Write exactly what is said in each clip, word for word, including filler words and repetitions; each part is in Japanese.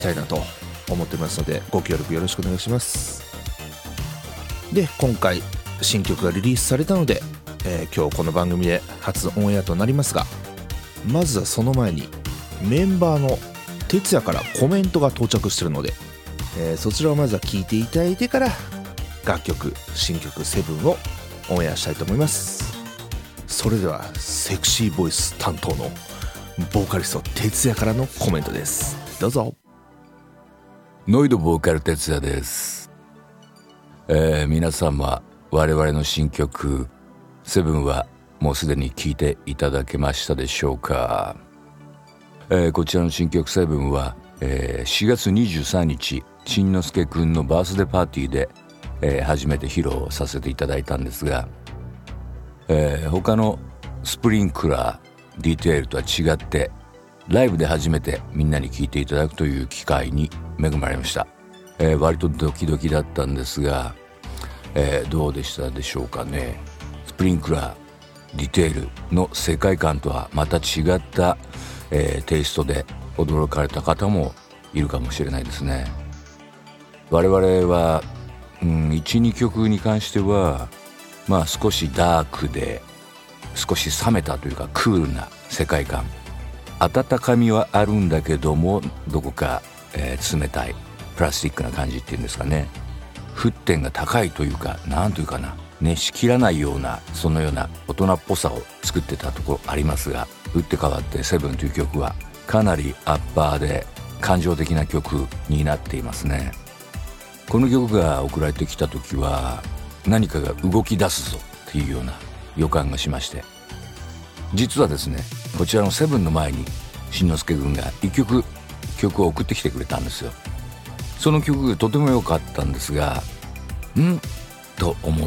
たいなと思ってますので、ご協力よろしくお願いします。で、今回新曲がリリースされたので、えー、今日この番組で初オンエアとなりますが、まずはその前にメンバーの哲也からコメントが到着しているので、えー、そちらをまずは聞いていただいてから楽曲新曲セブンをオンエアしたいと思います。それではセクシーボイス担当のボーカリスト哲也からのコメントです。どうぞ。 ノイドボーカル哲也です。えー、皆様我々の新曲セブンはもうすでに聴いていただけましたでしょうか。えー、こちらの新曲セブンは、えー、しがつにじゅうさんにちしんのすけくんのバースデーパーティーで、えー、初めて披露させていただいたんですが、えー、他のスプリンクラーディテールとは違ってライブで初めてみんなに聴いていただくという機会に恵まれました。えー、割とドキドキだったんですが、えー、どうでしたでしょうかね。スプリンクラーディテールの世界観とはまた違った、えー、テイストで驚かれた方もいるかもしれないですね。我々は、うん、いち、にきょくに関してはまあ少しダークで少し冷めたというかクールな世界観、温かみはあるんだけどもどこか、えー、冷たいプラスチックな感じっていうんですかね。沸点が高いというかなんというかな、熱しきらないようなそのような大人っぽさを作ってたところありますが、打って変わってセブンという曲はかなりアッパーで感情的な曲になっていますね。この曲が送られてきた時は何かが動き出すぞっていうような予感がしまして、実はですねこちらのセブンの前にしんのすけ君がいっきょく曲を送ってきてくれたんですよ。その曲がとても良かったんですが、んと思って、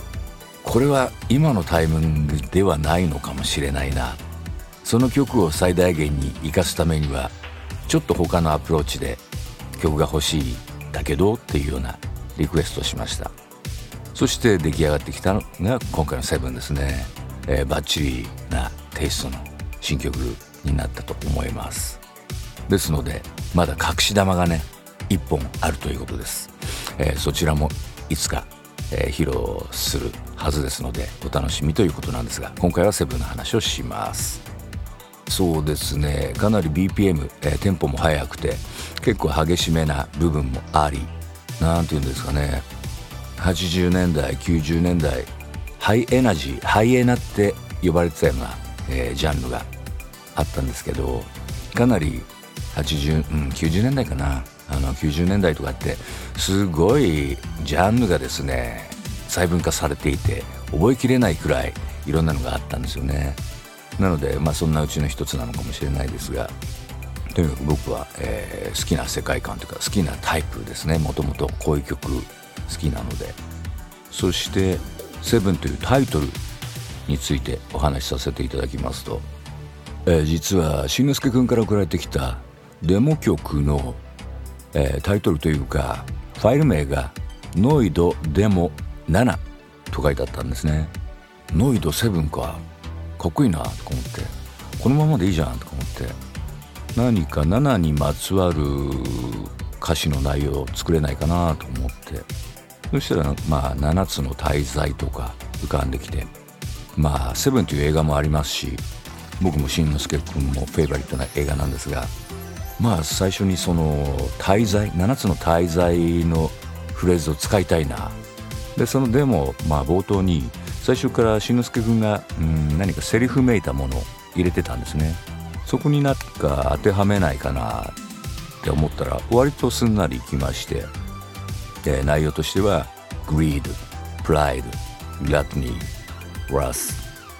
これは今のタイミングではないのかもしれないな、その曲を最大限に生かすためにはちょっと他のアプローチで曲が欲しいだけどっていうようなリクエストをしました。そして出来上がってきたのが今回のセブンですね。えー、バッチリなテイストの新曲になったと思います。ですのでまだ隠し玉がねいっぽんあるということです。えー、そちらもいつか、えー、披露するはずですのでお楽しみということなんですが、今回はセブンの話をします。そうですね、かなり ビーピーエム、えー、テンポも速くて結構激しめな部分もあり、なんていうんですかね、はちじゅうねんだいきゅうじゅうねんだいハイエナジーハイエナって呼ばれてたような、えー、ジャンルがあったんですけど、かなりはちじゅう、うん、きゅうじゅうねんだいかな、あのきゅうじゅうねんだいとかってすごいジャンルがですね細分化されていて覚えきれないくらいいろんなのがあったんですよね。なのでまあそんなうちの一つなのかもしれないですが、とにかく僕は、えー、好きな世界観というか好きなタイプですね。もともとこういう曲好きなので。そしてセブンというタイトルについてお話しさせていただきますと、えー、実はしんのすけくんから送られてきたデモ曲の、えー、タイトルというかファイル名がノイドデモななと書いてあったんですね。ノイドセブンか、かっこいいなとか思って、このままでいいじゃんとか思って、何かななにまつわる歌詞の内容を作れないかなと思って、そしたらまあななつの大罪とか浮かんできて、まあセブンという映画もありますし、僕もしんのすけくんもフェイバリットな映画なんですが、まあ最初にその大罪ななつの大罪のフレーズを使いたいな。でそのデモ、まあ冒頭に最初からしんのすけくんがうん何かセリフめいたものを入れてたんですね。そこになんか当てはめないかなって思ったら割とすんなりいきまして、えー、内容としては Greed, Pride, Gluttony, Wrath,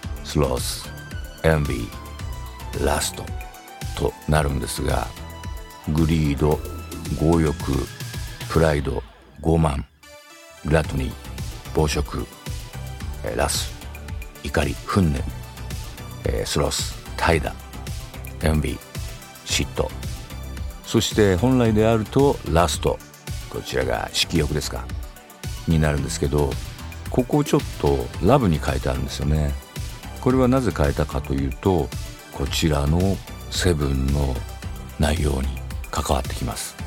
Sloth, Envy, Lust となるんですが、グリード、強欲、プライド、傲慢、グラトニー、暴食、えー、ラス、怒り、憤念、えー、スロス、怠惰、エンビー、嫉妬、そして本来であるとラスト、こちらが色欲ですかになるんですけど、ここをちょっとラブに変えてあるんですよね。これはなぜ変えたかというと、こちらのセブンの内容に関わってきます。